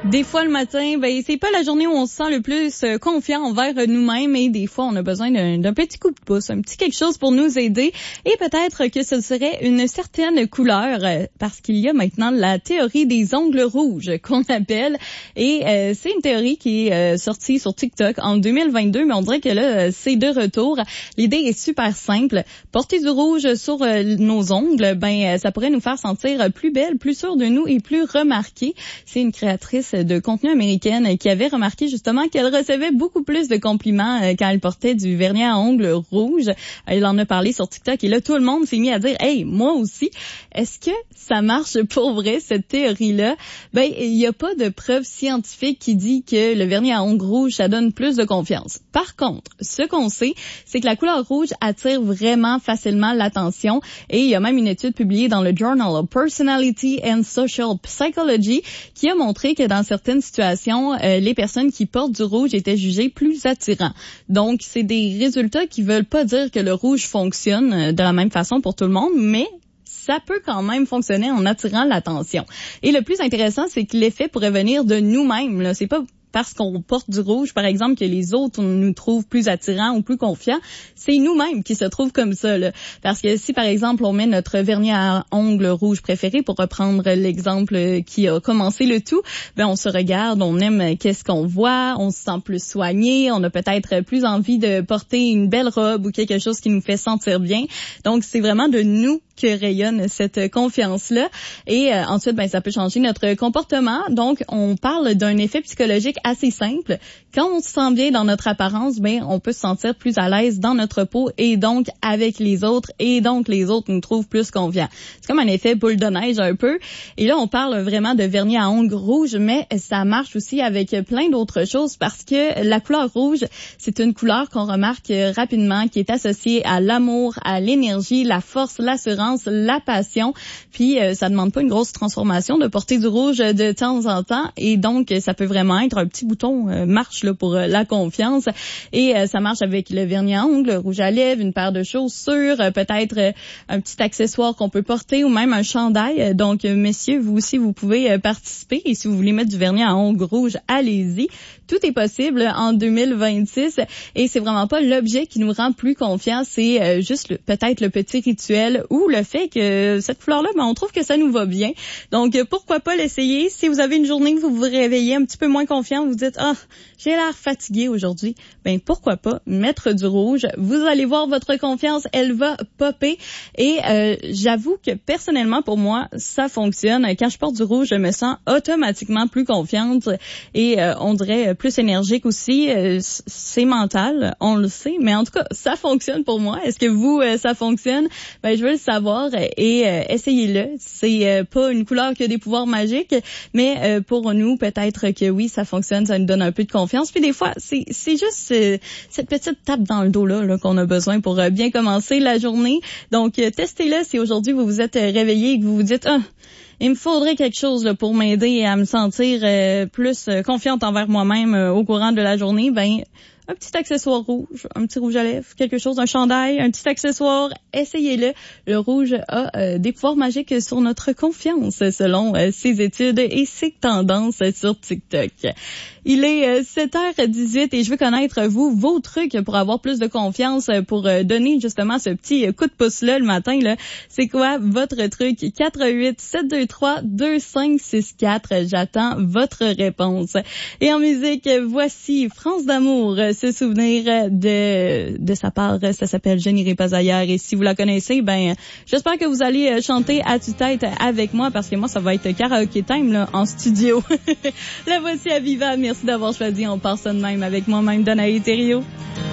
Des fois, le matin, c'est pas la journée où on se sent le plus confiant envers nous-mêmes et des fois, on a besoin d'un petit coup de pouce, un petit quelque chose pour nous aider et peut-être que ce serait une certaine couleur parce qu'il y a maintenant la théorie des ongles rouges qu'on appelle et c'est une théorie qui est sortie sur TikTok en 2022, mais on dirait que là, c'est de retour. L'idée est super simple. Porter du rouge sur nos ongles, ça pourrait nous faire sentir plus belles, plus sûres de nous et plus remarquées. C'est une créatrice de contenu américaine qui avait remarqué justement qu'elle recevait beaucoup plus de compliments quand elle portait du vernis à ongles rouge. Elle en a parlé sur TikTok et là, tout le monde s'est mis à dire « Hey, moi aussi! » Est-ce que ça marche pour vrai, cette théorie-là? Il n'y a pas de preuve scientifique qui dit que le vernis à ongles rouge, ça donne plus de confiance. Par contre, ce qu'on sait, c'est que la couleur rouge attire vraiment facilement l'attention et il y a même une étude publiée dans le Journal of Personality and Social Psychology qui a montré que dans certaines situations, les personnes qui portent du rouge étaient jugées plus attirants. Donc, c'est des résultats qui veulent pas dire que le rouge fonctionne de la même façon pour tout le monde, mais ça peut quand même fonctionner en attirant l'attention. Et le plus intéressant, c'est que l'effet pourrait venir de nous-mêmes, là. C'est pas parce qu'on porte du rouge, par exemple, que les autres nous trouvent plus attirants ou plus confiants. C'est nous-mêmes qui se trouvent comme ça, là. Parce que si, par exemple, on met notre vernis à ongles rouge préféré, pour reprendre l'exemple qui a commencé le tout, on se regarde, on aime qu'est-ce qu'on voit, on se sent plus soigné, on a peut-être plus envie de porter une belle robe ou quelque chose qui nous fait sentir bien. Donc, c'est vraiment de nous que rayonne cette confiance-là. Et ensuite, ça peut changer notre comportement. Donc, on parle d'un effet psychologique assez simple. Quand on se sent bien dans notre apparence, on peut se sentir plus à l'aise dans notre peau et donc avec les autres. Et donc, les autres nous trouvent plus confiants. C'est comme un effet boule de neige un peu. Et là, on parle vraiment de vernis à ongles rouge, mais ça marche aussi avec plein d'autres choses parce que la couleur rouge, c'est une couleur qu'on remarque rapidement, qui est associée à l'amour, à l'énergie, la force, l'assurance, la passion, puis ça demande pas une grosse transformation de porter du rouge de temps en temps et donc ça peut vraiment être un petit bouton marche là pour la confiance et ça marche avec le vernis à ongles, rouge à lèvres, une paire de chaussures, peut-être un petit accessoire qu'on peut porter ou même un chandail. Donc messieurs, vous aussi vous pouvez participer et si vous voulez mettre du vernis à ongles rouge, allez-y. Tout est possible en 2026 et c'est vraiment pas l'objet qui nous rend plus confiants, c'est juste peut-être le petit rituel ou le fait que cette couleur-là, on trouve que ça nous va bien. Donc, pourquoi pas l'essayer? Si vous avez une journée que vous vous réveillez un petit peu moins confiant, vous dites « Ah, j'ai l'air fatigué aujourd'hui », pourquoi pas mettre du rouge? Vous allez voir votre confiance, elle va popper. Et j'avoue que personnellement, pour moi, ça fonctionne. Quand je porte du rouge, je me sens automatiquement plus confiante et on dirait plus énergique aussi. C'est mental, on le sait, mais en tout cas, ça fonctionne pour moi. Est-ce que vous, ça fonctionne? Je veux le savoir et essayez-le. C'est pas une couleur qui a des pouvoirs magiques, mais pour nous, peut-être que oui, ça fonctionne, ça nous donne un peu de confiance. Puis des fois, c'est juste cette petite tape dans le dos là qu'on a besoin pour bien commencer la journée. Donc, testez-le si aujourd'hui vous vous êtes réveillé et que vous vous dites « Ah, il me faudrait quelque chose là, pour m'aider à me sentir plus confiante envers moi-même au courant de la journée », un petit accessoire rouge, un petit rouge à lèvres, quelque chose, un chandail, un petit accessoire, essayez-le. Le rouge a des pouvoirs magiques sur notre confiance selon ses études et ses tendances sur TikTok. Il est 7h18 et je veux connaître, vous, vos trucs pour avoir plus de confiance, pour donner justement ce petit coup de pouce-là le matin. Là. C'est quoi votre truc? 418-723-2564. J'attends votre réponse. Et en musique, voici France d'amour, se souvenir de sa part. Ça s'appelle Je n'irai pas ailleurs. Et si vous la connaissez, j'espère que vous allez chanter à tue-tête avec moi parce que moi, ça va être karaoké time là, en studio. La voici à Viva. Merci d'avoir choisi. On part ça de même avec moi-même, Danae Thériault.